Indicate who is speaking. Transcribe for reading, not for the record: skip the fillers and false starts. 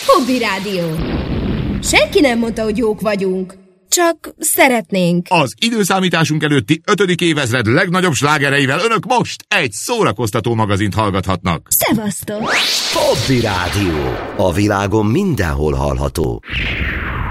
Speaker 1: Hobby Rádió. Senki nem mondta, hogy jók vagyunk. Csak szeretnénk.
Speaker 2: Az időszámításunk előtti 5. évezred legnagyobb slágereivel önök most egy szórakoztató magazint hallgathatnak.
Speaker 1: Szevasztok!
Speaker 3: Hobby Rádió. A világon mindenhol hallható.